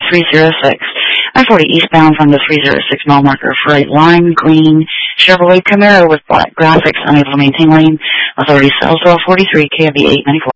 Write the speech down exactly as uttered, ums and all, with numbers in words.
three zero six. I forty eastbound from the three zero six mile marker for a lime green Chevrolet Camaro with black graphics, unable to maintain lane. Authority sales twelve forty-three, K I V eight ninety-four.